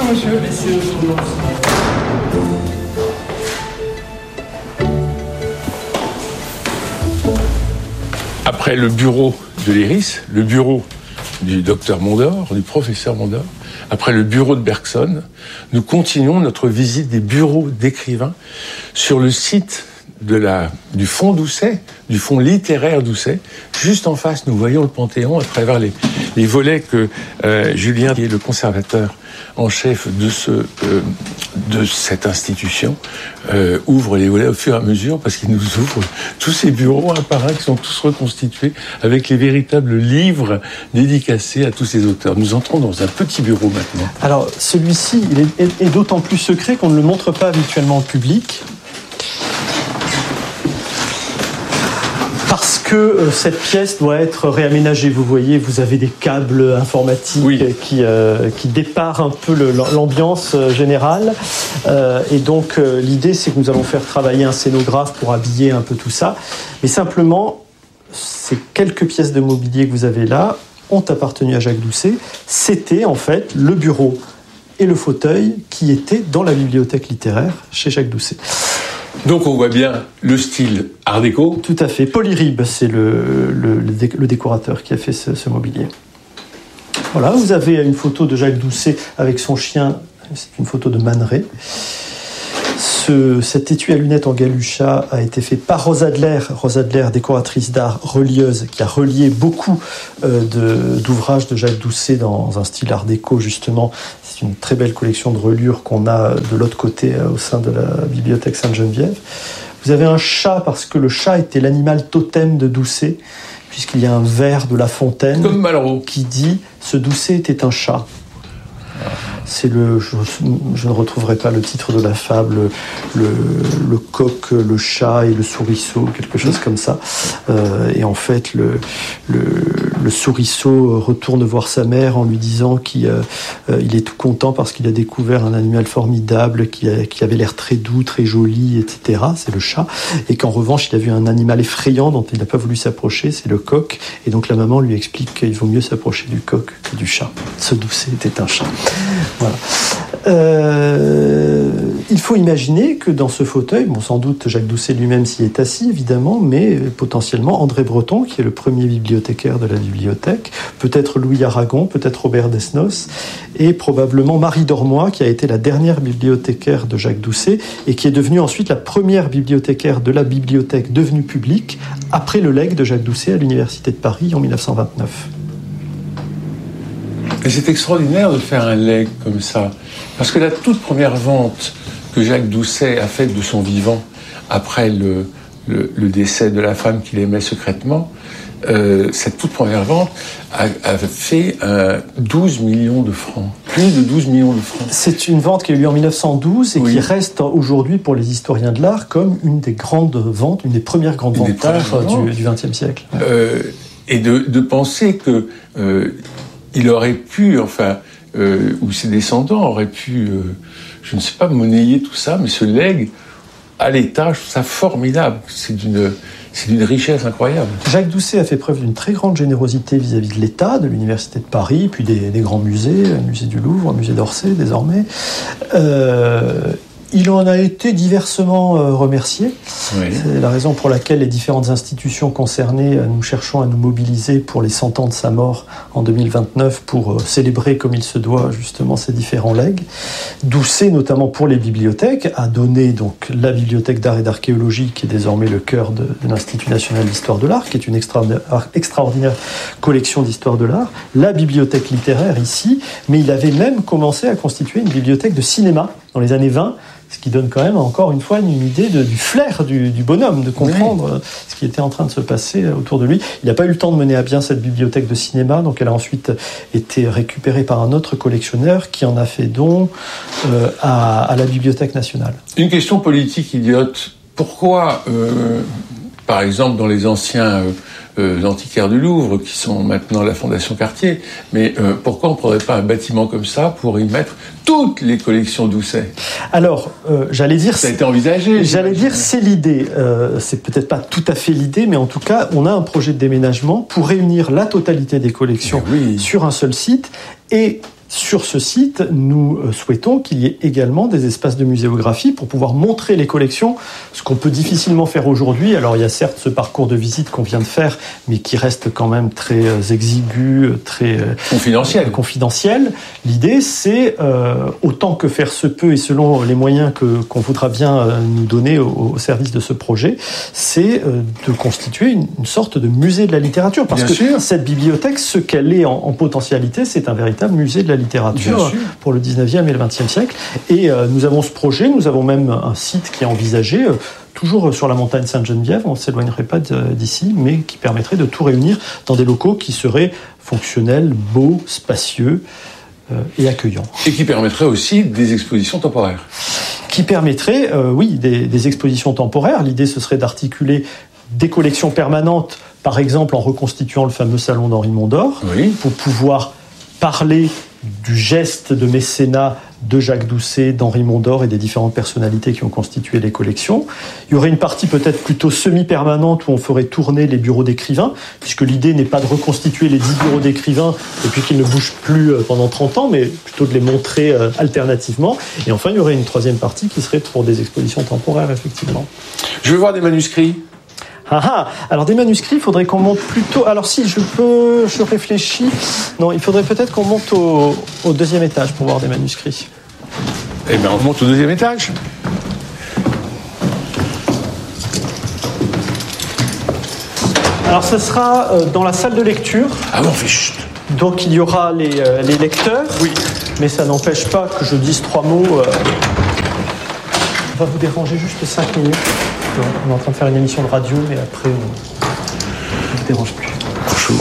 monsieur. Messieurs, je commence. Après le bureau de l'Iris, le bureau du docteur Mondor, du professeur Mondor, après le bureau de Bergson, nous continuons notre visite des bureaux d'écrivains sur le site du fonds Doucet, du fonds littéraire Doucet. Juste en face, nous voyons le Panthéon à travers les volets que Julien, qui est le conservateur en chef de cette institution, ouvre les volets au fur et à mesure parce qu'il nous ouvre tous ces bureaux un par un qui sont tous reconstitués avec les véritables livres dédicacés à tous ces auteurs. Nous entrons dans un petit bureau maintenant. Alors, celui-ci, il est d'autant plus secret qu'on ne le montre pas habituellement au public. Parce que cette pièce doit être réaménagée. Vous voyez, vous avez des câbles informatiques qui déparent un peu l'ambiance générale. Et donc, l'idée, c'est que nous allons faire travailler un scénographe pour habiller un peu tout ça. Mais simplement, ces quelques pièces de mobilier que vous avez là ont appartenu à Jacques Doucet. C'était en fait le bureau et le fauteuil qui étaient dans la bibliothèque littéraire chez Jacques Doucet. Donc on voit bien le style art déco. Tout à fait. Paul Iribe, c'est le décorateur qui a fait ce mobilier. Voilà, vous avez une photo de Jacques Doucet avec son chien, c'est une photo de Man Ray. Cet étui à lunettes en Galucha a été fait par Rosa Adler, décoratrice d'art, relieuse, qui a relié beaucoup d'ouvrages de Jacques Doucet dans un style art déco, justement. C'est une très belle collection de reliures qu'on a de l'autre côté au sein de la bibliothèque Sainte-Geneviève. Vous avez un chat, parce que le chat était l'animal totem de Doucet, puisqu'il y a un vers de La Fontaine comme Malraux qui dit « Ce Doucet était un chat ». C'est je ne retrouverai pas le titre de la fable, le coq, le chat et le souriceau, quelque chose comme ça. Et en fait, le souriceau retourne voir sa mère en lui disant qu'il est tout content parce qu'il a découvert un animal formidable qui avait l'air très doux, très joli, etc. C'est le chat. Et qu'en revanche, il a vu un animal effrayant dont il n'a pas voulu s'approcher, c'est le coq. Et donc la maman lui explique qu'il vaut mieux s'approcher du coq que du chat. Ce Doucet était un chat. Voilà. Il faut imaginer que dans ce fauteuil, sans doute Jacques Doucet lui-même s'y est assis évidemment, mais potentiellement André Breton, qui est le premier bibliothécaire de la bibliothèque, peut-être Louis Aragon, peut-être Robert Desnos, et probablement Marie Dormoy, qui a été la dernière bibliothécaire de Jacques Doucet et qui est devenue ensuite la première bibliothécaire de la bibliothèque devenue publique après le legs de Jacques Doucet à l'Université de Paris en 1929. Et c'est extraordinaire de faire un legs comme ça, parce que la toute première vente que Jacques Doucet a faite de son vivant, après le décès de la femme qu'il aimait secrètement, cette toute première vente a fait 12 millions de francs, plus de 12 millions de francs. C'est une vente qui a eu lieu en 1912 et qui reste aujourd'hui pour les historiens de l'art comme une des grandes ventes, une des premières grandes ventes d'art du XXe siècle. Et de penser que il aurait pu, ou ses descendants auraient pu, je ne sais pas, monnayer tout ça, mais ce legs à l'État, je trouve ça formidable. C'est d'une richesse incroyable. Jacques Doucet a fait preuve d'une très grande générosité vis-à-vis de l'État, de l'Université de Paris, puis des grands musées, le musée du Louvre, le musée d'Orsay désormais. Il en a été diversement remercié. Oui. C'est la raison pour laquelle les différentes institutions concernées, nous cherchons à nous mobiliser pour les 100 ans de sa mort en 2029 pour célébrer comme il se doit justement ces différents legs. Doucet, notamment pour les bibliothèques, a donné donc la bibliothèque d'art et d'archéologie qui est désormais le cœur de l'Institut national d'histoire de l'art, qui est une extraordinaire collection d'histoire de l'art, la bibliothèque littéraire ici, mais il avait même commencé à constituer une bibliothèque de cinéma dans les années 20, ce qui donne quand même encore une fois une idée du flair du bonhomme, de comprendre ce qui était en train de se passer autour de lui. Il n'a pas eu le temps de mener à bien cette bibliothèque de cinéma, donc elle a ensuite été récupérée par un autre collectionneur qui en a fait don à la Bibliothèque nationale. Une question politique idiote. Pourquoi, par exemple, dans les anciens antiquaires du Louvre, qui sont maintenant la Fondation Cartier, mais pourquoi on ne prendrait pas un bâtiment comme ça pour y mettre toutes les collections Doucet ? Alors, j'allais dire... Ça a été envisagé. J'allais dire, c'est l'idée. C'est peut-être pas tout à fait l'idée, mais en tout cas, on a un projet de déménagement pour réunir la totalité des collections sur un seul site et sur ce site, nous souhaitons qu'il y ait également des espaces de muséographie pour pouvoir montrer les collections, ce qu'on peut difficilement faire aujourd'hui. Alors il y a certes ce parcours de visite qu'on vient de faire, mais qui reste quand même très exigu, très confidentiel. L'idée, c'est, autant que faire se peut et selon les moyens qu'on voudra bien nous donner au service de ce projet, c'est de constituer une sorte de musée de la littérature. Parce que cette bibliothèque, ce qu'elle est en potentialité, c'est un véritable musée de la littérature pour le 19e et le 20e siècle. Et nous avons ce projet, nous avons même un site qui est envisagé, toujours sur la montagne Sainte-Geneviève, on ne s'éloignerait pas d'ici, mais qui permettrait de tout réunir dans des locaux qui seraient fonctionnels, beaux, spacieux et accueillants. Et qui permettrait aussi des expositions temporaires. Qui permettrait, des expositions temporaires. L'idée, ce serait d'articuler des collections permanentes, par exemple en reconstituant le fameux salon d'Henri Mondor, pour pouvoir parler du geste de mécénat de Jacques Doucet, d'Henri Mondor et des différentes personnalités qui ont constitué les collections. Il y aurait une partie peut-être plutôt semi-permanente où on ferait tourner les bureaux d'écrivains, puisque l'idée n'est pas de reconstituer les 10 bureaux d'écrivains et puis qu'ils ne bougent plus pendant 30 ans, mais plutôt de les montrer alternativement. Et enfin, il y aurait une troisième partie qui serait pour des expositions temporaires, effectivement. Je veux voir des manuscrits. Alors des manuscrits, il faudrait qu'on monte plutôt... Alors si, je réfléchis. Non, il faudrait peut-être qu'on monte au deuxième étage pour voir des manuscrits. Eh bien, on monte au deuxième étage. Alors ce sera dans la salle de lecture. Ah bon, fait chut. Donc il y aura les lecteurs. Oui. Mais ça n'empêche pas que je dise 3 mots. On va vous déranger juste 5 minutes. On est en train de faire une émission de radio, mais après, on ne vous dérange plus. Bonjour.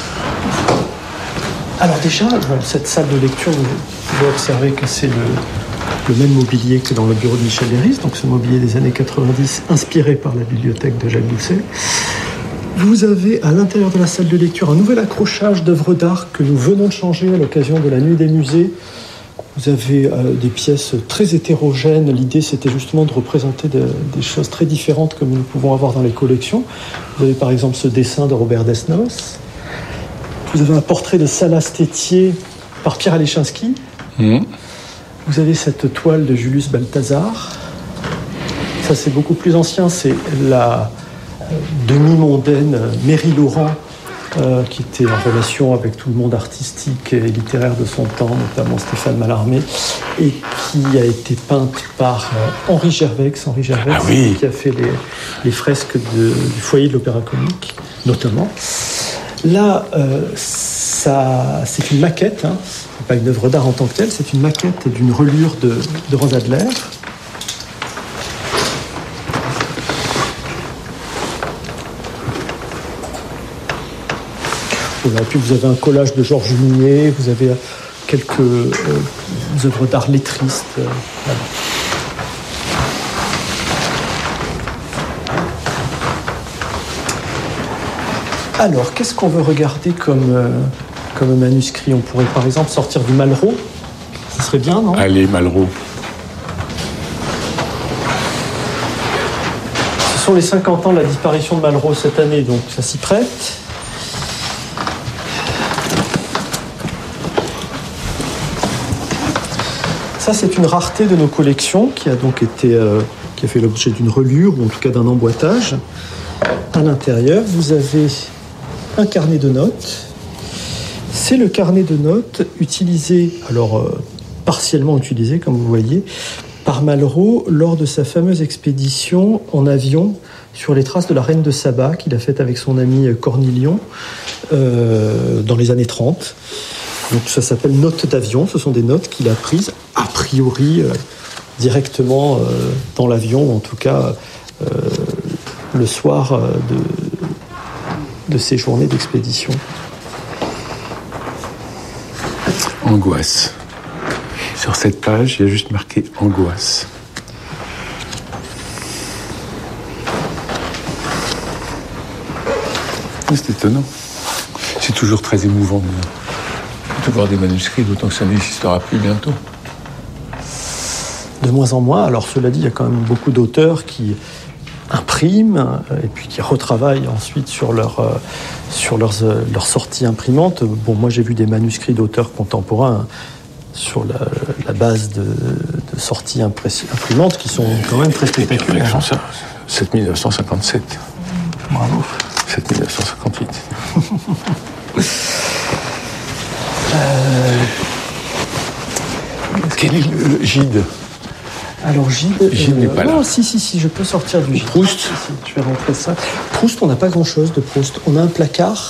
Alors déjà, cette salle de lecture, vous pouvez observer que c'est le même mobilier que dans le bureau de Michel Leiris, donc ce mobilier des années 90, inspiré par la bibliothèque de Jacques Doucet. Vous avez à l'intérieur de la salle de lecture un nouvel accrochage d'œuvres d'art que nous venons de changer à l'occasion de la Nuit des musées. Vous avez des pièces très hétérogènes. L'idée, c'était justement de représenter des choses très différentes comme nous pouvons avoir dans les collections. Vous avez par exemple ce dessin de Robert Desnos. Vous avez un portrait de Salas Tétier par Pierre Alechinsky. Vous avez cette toile de Julius Balthazar. Ça, c'est beaucoup plus ancien. C'est la demi-mondaine Méry Laurent, qui était en relation avec tout le monde artistique et littéraire de son temps, notamment Stéphane Mallarmé, et qui a été peinte par Henri Gervex, qui a fait les fresques du foyer de l'Opéra Comique, notamment. Là, c'est une maquette, c'est pas une œuvre d'art en tant que telle, c'est une maquette d'une relure de Rose Adler. Voilà, puis vous avez un collage de Georges Mignet, vous avez quelques œuvres d'art lettristes. Voilà. Alors, qu'est-ce qu'on veut regarder comme manuscrit ? On pourrait par exemple sortir du Malraux. Ce serait bien, non ? Allez, Malraux. Ce sont les 50 ans de la disparition de Malraux cette année, donc ça s'y prête. Ça, c'est une rareté de nos collections qui a donc été, qui a fait l'objet d'une relure ou en tout cas d'un emboîtage. À l'intérieur, vous avez un carnet de notes. C'est le carnet de notes utilisé, partiellement utilisé, comme vous voyez, par Malraux lors de sa fameuse expédition en avion sur les traces de la reine de Saba qu'il a faite avec son ami Cornilion dans les années 30. Donc ça s'appelle notes d'avion, ce sont des notes qu'il a prises a priori directement dans l'avion, en tout cas le soir de ces journées d'expédition. Angoisse. Sur cette page, il y a juste marqué angoisse. C'est étonnant. C'est toujours très émouvant de voir des manuscrits, d'autant que ça n'existera plus bientôt. De moins en moins. Alors cela dit, il y a quand même beaucoup d'auteurs qui impriment et puis qui retravaillent ensuite sur leurs sorties imprimantes. Bon, moi j'ai vu des manuscrits d'auteurs contemporains sur la base de sorties imprimantes qui sont quand même très spectaculaires. Ça, 7957. Bravo. 7958. Quel est le Gide? Alors Gide n'est pas là. Non, si, je peux sortir du Gide. Proust. Si, je vais rentrer ça. Proust, on n'a pas grand-chose de Proust. On a un placard,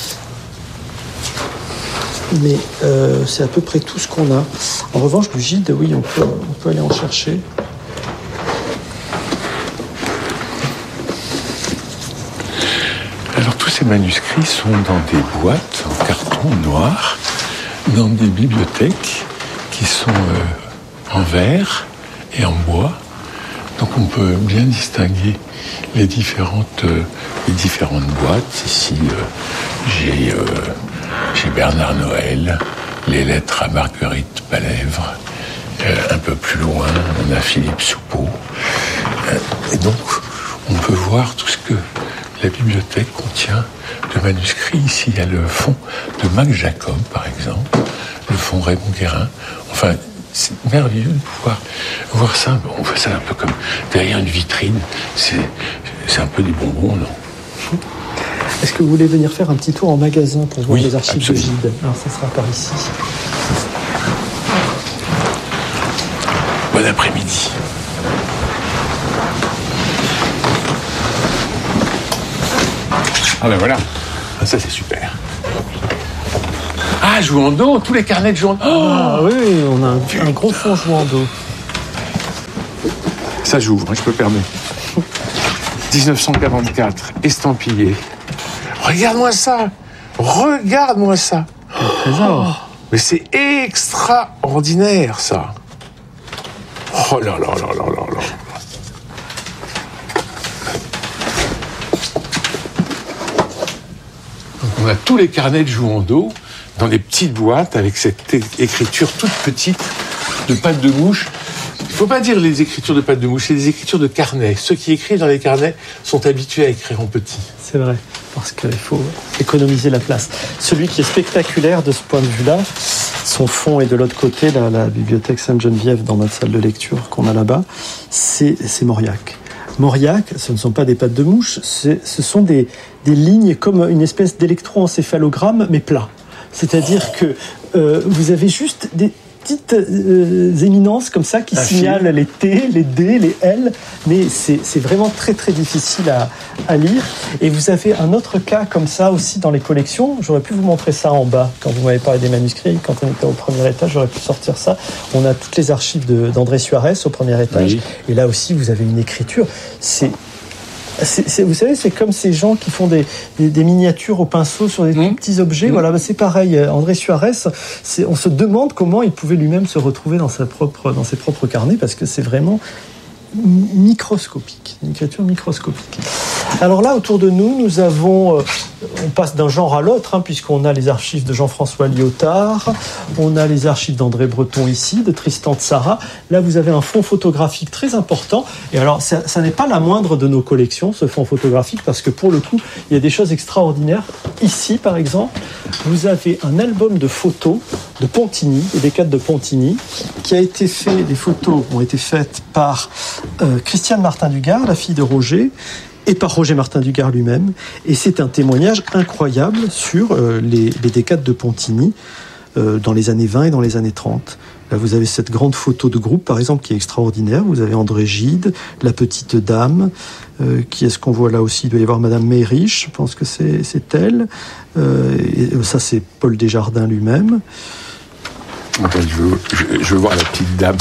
mais c'est à peu près tout ce qu'on a. En revanche, du Gide, oui, on peut aller en chercher. Alors tous ces manuscrits sont dans des boîtes en carton noir, dans des bibliothèques qui sont en verre et en bois. Donc on peut bien distinguer les différentes boîtes. Ici, j'ai Bernard Noël, les lettres à Marguerite Palèvre. Un peu plus loin, on a Philippe Soupeau. Et donc, on peut voir tout ce que la bibliothèque contient de manuscrits. Ici, il y a le fonds de Max Jacob, par exemple, le fonds Raymond Guérin. Enfin, c'est merveilleux de pouvoir voir ça. On fait ça un peu comme derrière une vitrine. C'est un peu des bonbons, non? Est-ce que vous voulez venir faire un petit tour en magasin pour voir les archives absolument. de Gide? Alors, ça sera par ici. Bon après-midi. Ah ben voilà. Ah, ça c'est super. Ah, Jouandeau, tous les carnets de Jouandeau. Ah oui, on a un gros fond Jouandeau. Ça j'ouvre, je peux permettre. 1944, estampillé. Regarde-moi ça. Regarde-moi ça. Trésor. Mais c'est extraordinaire, ça. Oh là là là là là là. Donc on a tous les carnets de Jouandeau dans des petites boîtes avec cette écriture toute petite de pattes de mouche. Il ne faut pas dire les écritures de pattes de mouche, c'est des écritures de carnets. Ceux qui écrivent dans les carnets sont habitués à écrire en petit. C'est vrai, parce qu'il faut économiser la place. Celui qui est spectaculaire de ce point de vue-là, son fond est de l'autre côté, la bibliothèque Sainte-Geneviève dans notre salle de lecture qu'on a là-bas, c'est Mauriac. Mauriac, ce ne sont pas des pattes de mouche, ce sont des lignes comme une espèce d'électroencéphalogramme, mais plat. C'est-à-dire que vous avez juste des petites éminences comme ça qui signalent les T, les D, les L, mais c'est vraiment très très difficile à lire. Et vous avez un autre cas comme ça aussi dans les collections. J'aurais pu vous montrer ça en bas quand vous m'avez parlé des manuscrits. Quand on était au premier étage, j'aurais pu sortir ça. On a toutes les archives d'André Suarez au premier étage. Oui. Et là aussi, vous avez une écriture. Vous savez, c'est comme ces gens qui font des miniatures au pinceau sur des petits objets. Voilà, c'est pareil. André Suarez, on se demande comment il pouvait lui-même se retrouver dans ses propres carnets, parce que c'est vraiment microscopique, une écriture microscopique. Alors là, autour de nous, on passe d'un genre à l'autre, puisqu'on a les archives de Jean-François Lyotard, on a les archives d'André Breton ici, de Tristan Tzara. Là, vous avez un fonds photographique très important. Et alors, ça n'est pas la moindre de nos collections, ce fonds photographique, parce que pour le coup, il y a des choses extraordinaires. Ici, par exemple, vous avez un album de photos de Pontigny, des décades de Pontigny, qui a été fait, les photos ont été faites par Christiane Martin-Dugard, la fille de Roger, et par Roger Martin-Dugard lui-même. Et c'est un témoignage incroyable sur les décades de Pontigny dans les années 20 et dans les années 30. Là, vous avez cette grande photo de groupe, par exemple, qui est extraordinaire. Vous avez André Gide, la petite dame. Qui est-ce qu'on voit là aussi? Il doit y avoir Madame Meyrich, je pense que c'est elle. Et ça, c'est Paul Desjardins lui-même. Je veux voir la petite dame.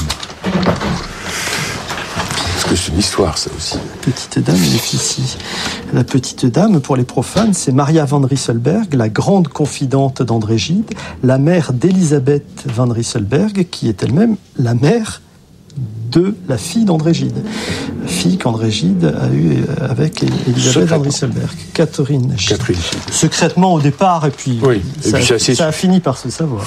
Parce que c'est une histoire, ça aussi. La petite dame, elle est ici. La petite dame, pour les profanes, c'est Maria van Rysselbergh, la grande confidente d'André Gide, la mère d'Elisabeth van Rysselbergh, qui est elle-même la mère de la fille d'André Gide. La fille qu'André Gide a eue avec Elisabeth van Rysselbergh. Catherine Gide. Secrètement au départ, et puis, oui. Ça a fini par se savoir.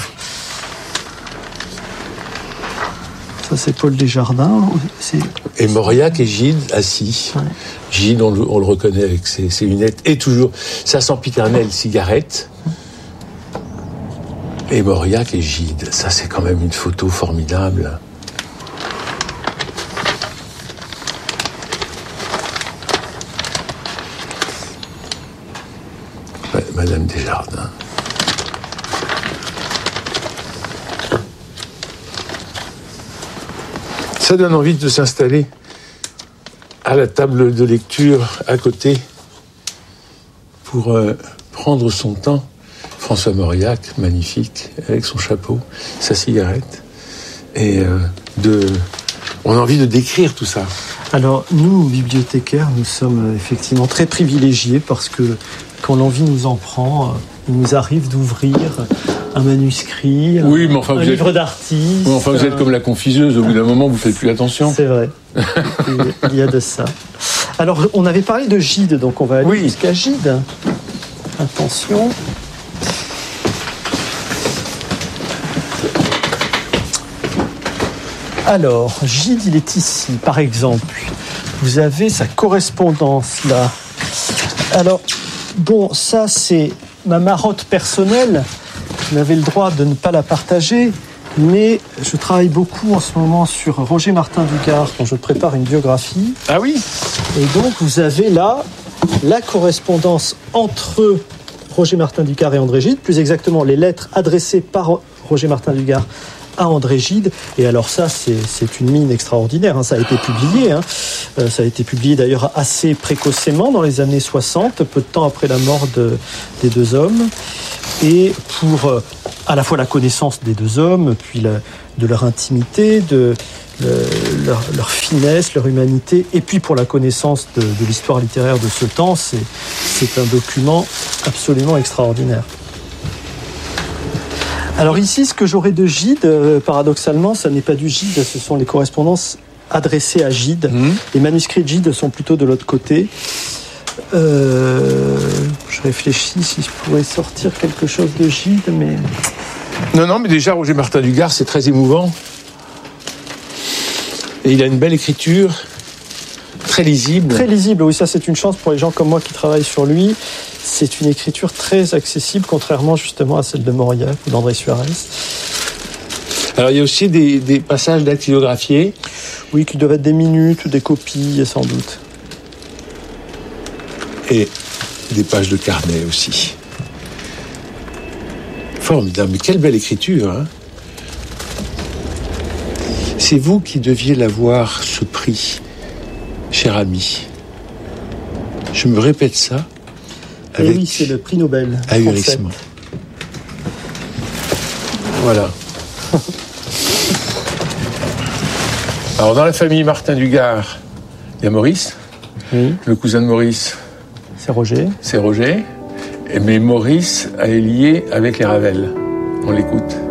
Ça, c'est Paul Desjardins. Et Mauriac et Gide assis. Ouais. Gide, on le reconnaît avec ses lunettes et toujours sa sempiternelle cigarette. Et Mauriac et Gide, ça c'est quand même une photo formidable. Madame Desjardins. Ça donne envie de s'installer à la table de lecture à côté pour prendre son temps. François Mauriac, magnifique, avec son chapeau, sa cigarette. Et on a envie de décrire tout ça. Alors, nous, bibliothécaires, nous sommes effectivement très privilégiés parce que quand l'envie nous en prend, il nous arrive d'ouvrir un manuscrit, oui, mais enfin, un livre d'artiste. Oui, enfin, vous êtes comme la confiseuse, au bout d'un moment, vous ne faites plus attention. C'est vrai, il y a de ça. Alors, on avait parlé de Gide, donc on va aller jusqu'à Gide. Attention. Alors, Gide, il est ici, par exemple. Vous avez sa correspondance, là. Alors, bon, ça, c'est ma marotte personnelle. Je n'avais le droit de ne pas la partager, mais je travaille beaucoup en ce moment sur Roger Martin Dugard, dont je prépare une biographie. Ah oui ? Et donc, vous avez là la correspondance entre Roger Martin Dugard et André Gide, plus exactement les lettres adressées par Roger Martin Dugard à André Gide. Et alors ça, c'est une mine extraordinaire. Ça a été publié. Ça a été publié d'ailleurs assez précocement dans les années 60, peu de temps après la mort des deux hommes. Et pour à la fois la connaissance des deux hommes, puis de leur intimité, de leur finesse, leur humanité, et puis pour la connaissance de l'histoire littéraire de ce temps, c'est un document absolument extraordinaire. Alors ici, ce que j'aurais de Gide, paradoxalement, ça n'est pas du Gide, ce sont les correspondances adressées à Gide. Les manuscrits de Gide sont plutôt de l'autre côté. Je réfléchis si je pourrais sortir quelque chose de Gide, mais... Non, mais déjà, Roger Martin Dugard, c'est très émouvant. Et il a une belle écriture, très lisible. Très lisible, oui, ça c'est une chance pour les gens comme moi qui travaillent sur lui. C'est une écriture très accessible, contrairement justement à celle de Mauriac ou d'André Suarez. Alors il y a aussi des passages dactylographiés. Oui, qui doivent être des minutes ou des copies, sans doute. Et des pages de carnet aussi. Formidable, mais quelle belle écriture, hein. C'est vous qui deviez l'avoir, ce prix, cher ami. Je me répète ça. Et oui, c'est le prix Nobel. Ahurissement. Voilà. Alors, dans la famille Martin Dugard, il y a Maurice. Oui. Le cousin de Maurice. C'est Roger. C'est Roger. Mais Maurice est lié avec les Ravel. On l'écoute.